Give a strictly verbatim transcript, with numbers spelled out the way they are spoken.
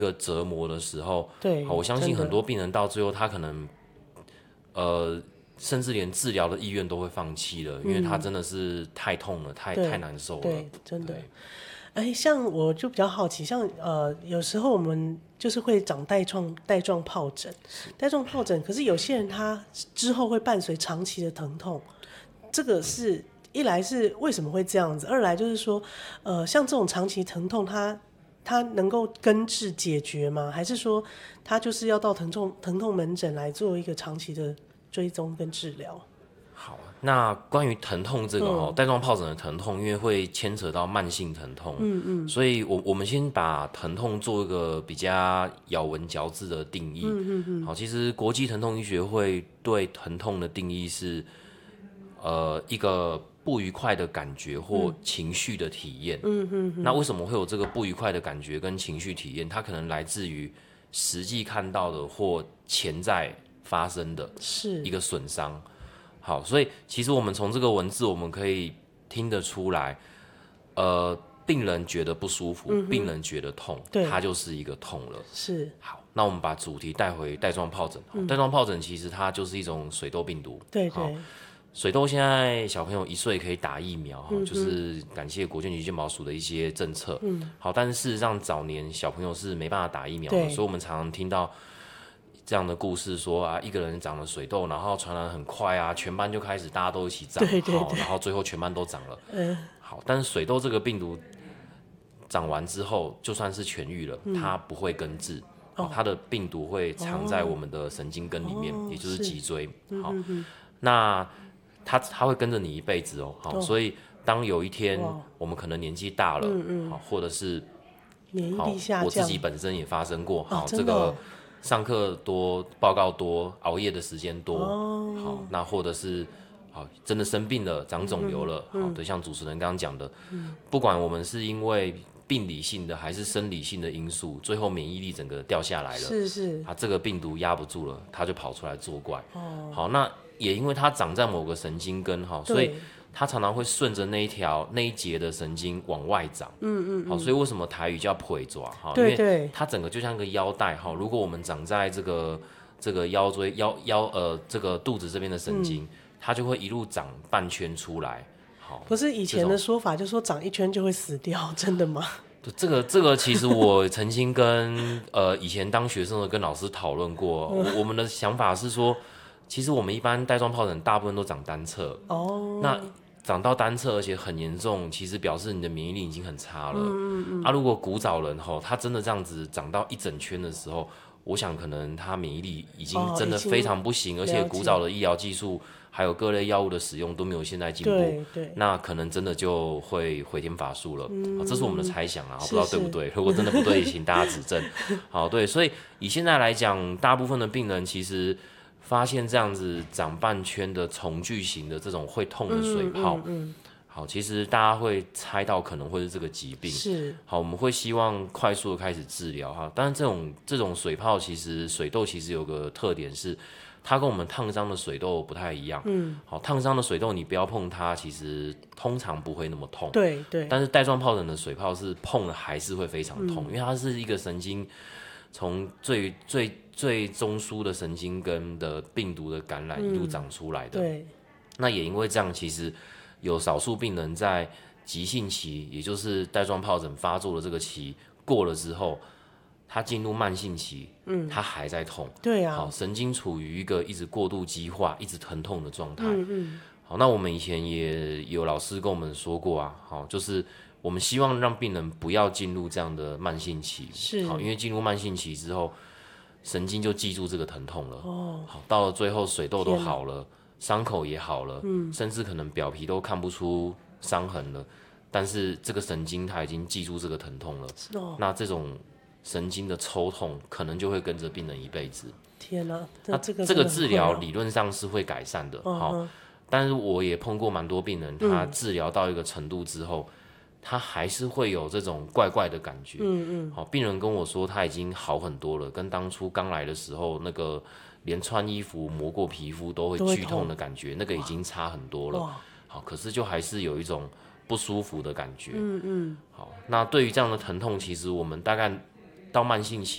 个折磨的时候， 对， 好，我相信很多病人到最后他可能呃。甚至连治疗的意愿都会放弃了，因为他真的是太痛了，太太难受了。 对，真的。哎，像我就比较好奇，像呃，有时候我们就是会长带状带状疱疹，带状疱疹，可是有些人他之后会伴随长期的疼痛，这个是一来是为什么会这样子，二来就是说，呃，像这种长期疼痛，它它能够根治解决吗？还是说它就是要到疼痛疼痛门诊来做一个长期的追踪跟治疗？ 好，那关于疼痛这个哦，带状疱疹的疼痛，因为会牵扯到慢性疼痛，嗯嗯，所以我我们先把疼痛做一个比较咬文嚼字的定义，嗯嗯嗯。好，其实国际疼痛医学会对疼痛的定义是，呃，一个不愉快的感觉或情绪的体验，嗯嗯嗯。那为什么会有这个不愉快的感觉跟情绪体验？它可能来自于实际看到的或潜在发生的一个损伤。好，所以其实我们从这个文字，我们可以听得出来，呃，病人觉得不舒服，嗯、病人觉得痛，它就是一个痛了。 是。 好，那我们把主题带回带状疱疹。嗯、带状疱疹其实它就是一种水痘病毒。 对对。 水痘现在小朋友一岁可以打疫苗，嗯、就是感谢国健局健保署的一些政策。嗯。好，但是事实上早年小朋友是没办法打疫苗的，所以我们常常听到这样的故事说啊，一个人长了水痘，然后传染很快啊，全班就开始大家都一起长， 对对对， 好，然后最后全班都长了。嗯，好，但是水痘这个病毒长完之后，就算是痊愈了，嗯、它不会根治，哦、它的病毒会藏在我们的神经根里面，哦、也就是脊椎。是好，嗯嗯那它它会跟着你一辈子哦。好，哦、所以当有一天我们可能年纪大了，嗯嗯好，或者是免疫力下降， 我自己本身也发生过，好， 哦、 这个。上课多，报告多，熬夜的时间多， 哦、 好，那或者是好真的生病了，长肿瘤了，嗯、好的，像主持人刚刚讲的，嗯、不管我们是因为病理性的还是生理性的因素，最后免疫力整个掉下来了， 是是， 啊，这个病毒压不住了，它就跑出来作怪，哦、好，那也因为它长在某个神经根，哈，所以它常常会顺着那一条那一节的神经往外长，嗯嗯，好，所以为什么台语叫腿爪哈？因为它整个就像个腰带哈。如果我们长在这个这个腰椎腰腰呃这个肚子这边的神经，嗯、它就会一路长半圈出来。好， 不是以前的说法，就说长一圈就会死掉，真的吗？ 这个这个其实我曾经跟呃以前当学生的跟老师讨论过，我我们的想法是说，其实我们一般带状疱疹大部分都长单侧，哦，那长到单侧而且很严重，其实表示你的免疫力已经很差了。嗯嗯嗯啊，如果古早人吼，他真的这样子长到一整圈的时候，我想可能他免疫力已经真的非常不行，哦、而且古早的医疗技术还有各类药物的使用都没有现在进步。 对对， 那可能真的就会回天乏术了。嗯啊、这是我们的猜想啊，不知道对不对？如果真的不对，请大家指正。好，对，所以以现在来讲，大部分的病人其实发现这样子长半圈的重聚型的这种会痛的水泡，嗯嗯嗯、好，其实大家会猜到可能会是这个疾病， 是好，我们会希望快速的开始治疗哈。但是这种这种水泡，其实水痘其实有个特点是，它跟我们烫伤的水痘不太一样，嗯，好，烫伤的水痘你不要碰它，其实通常不会那么痛， 对对， 但是带状疱疹的水泡是碰了还是会非常痛，嗯、因为它是一个神经从最最最中枢的神经根的病毒的感染一路长出来的。嗯、对，那也因为这样，其实有少数病人在急性期，也就是带状疱疹发作的这个期过了之后，他进入慢性期，嗯，他还在痛。 对啊， 好，神经处于一个一直过度激化、一直疼痛的状态。嗯嗯。好，那我们以前也有老师跟我们说过啊，好，就是我们希望让病人不要进入这样的慢性期， 是， 好，因为进入慢性期之后，神经就记住这个疼痛了。哦，好，到了最后水痘都好了，伤口也好了，嗯，甚至可能表皮都看不出伤痕了，但是这个神经它已经记住这个疼痛了。是哦，那这种神经的抽痛可能就会跟着病人一辈子。 天哪， 那这个这个治疗理论上是会改善的，好、嗯，但是我也碰过蛮多病人，他治疗到一个程度之后，嗯、他还是会有这种怪怪的感觉。嗯嗯，好，病人跟我说他已经好很多了，跟当初刚来的时候那个连穿衣服磨过皮肤都会剧痛的感觉，那个已经差很多了。好，可是就还是有一种不舒服的感觉。嗯嗯，好，那对于这样的疼痛，其实我们大概到慢性期。